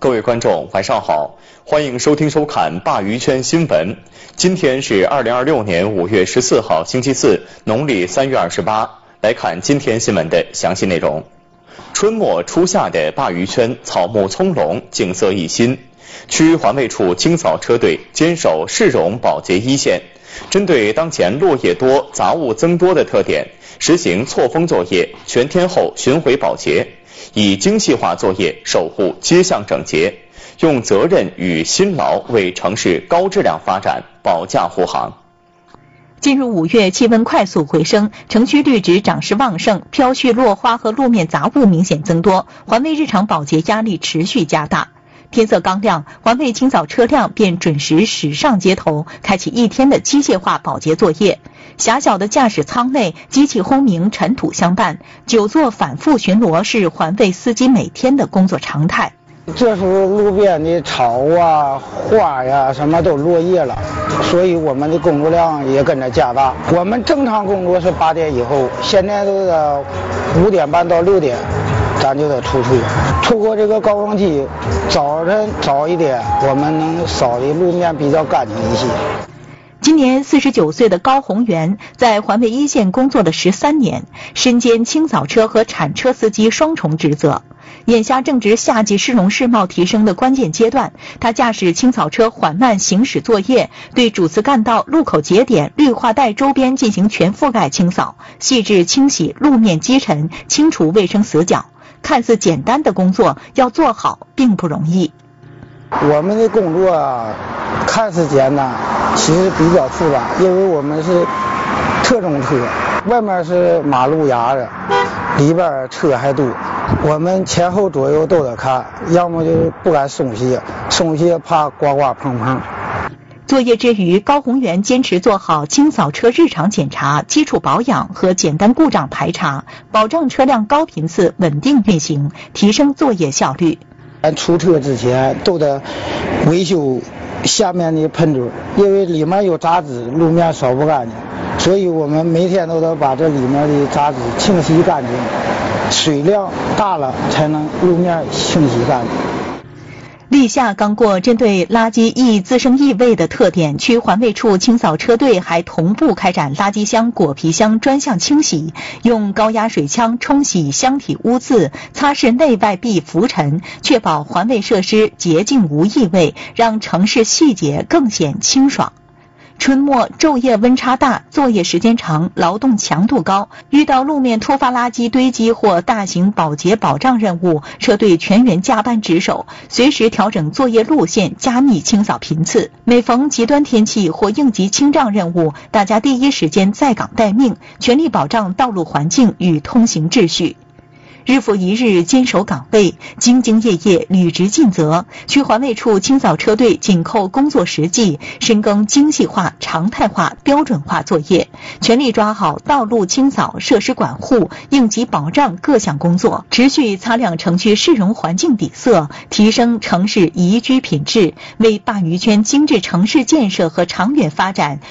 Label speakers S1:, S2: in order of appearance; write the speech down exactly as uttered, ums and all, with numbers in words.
S1: 各位观众晚上好，欢迎收听收看鲅鱼圈新闻。今天是二零二六年五月十四号星期四，农历三月二十八。来看今天新闻的详细内容。春末初夏的鲅鱼圈草木葱茏，景色一新。区环卫处清扫车队坚守市容保洁一线，针对当前落叶多、杂物增多的特点，实行错峰作业、全天候巡回保洁，以精细化作业守护街巷整洁，用责任与辛劳为城市高质量发展保驾护航。
S2: 进入五月，气温快速回升，城区绿植长势旺盛，飘絮落花和路面杂物明显增多，环卫日常保洁压力持续加大。天色刚亮，环卫清扫车辆便准时驶上街头，开启一天的机械化保洁作业。狭小的驾驶舱内，机器轰鸣，尘土相伴，久坐反复巡逻是环卫司机每天的工作常态。
S3: 这时候路边的草啊、花呀，什么都落叶了，所以我们的工作量也跟着加大。我们正常工作是八点以后，现在都得五点半到六点，咱就得出去。透过这个高峰期，早晨早一点，我们能扫的路面比较干净一些。
S2: 今年四十九岁的高宏元在环卫一线工作了十三年，身兼清扫车和铲车司机双重职责。眼下正值夏季市容市貌提升的关键阶段，他驾驶清扫车缓慢行驶作业，对主次干道、路口节点、绿化带周边进行全覆盖清扫，细致清洗路面积尘，清除卫生死角。看似简单的工作，要做好并不容易。
S3: 我们的工作啊，看似简单，其实比较复杂，因为我们是特种车，外面是马路牙子，里边车还多，我们前后左右都得看，要么就不敢松懈，松懈怕刮刮碰碰。
S2: 作业之余，高宏元坚持做好清扫车日常检查、基础保养和简单故障排查，保证车辆高频次稳定运行，提升作业效率。
S3: 咱出车之前都得维修下面的喷嘴，因为里面有杂质，路面扫不干净，所以我们每天都得把这里面的杂质清洗干净，水量大了才能路面清洗干净。
S2: 立夏刚过，针对垃圾易滋生异味的特点，区环卫处清扫车队还同步开展垃圾箱、果皮箱专项清洗，用高压水枪冲洗箱体污渍，擦拭内外壁浮尘，确保环卫设施洁净无异味，让城市细节更显清爽。春末昼夜温差大，作业时间长，劳动强度高，遇到路面突发垃圾堆积或大型保洁保障任务，车队全员加班值守，随时调整作业路线，加密清扫频次。每逢极端天气或应急清障任务，大家第一时间在岗待命，全力保障道路环境与通行秩序。日复一日坚守岗位，兢兢业业，履职尽责。区环卫处清扫车队紧扣工作实际，深耕精细化、常态化、标准化作业，全力抓好道路清扫、设施管护、应急保障各项工作，持续擦亮城区市容环境底色，提升城市宜居品质，为鲅鱼圈精致城市建设和长远发展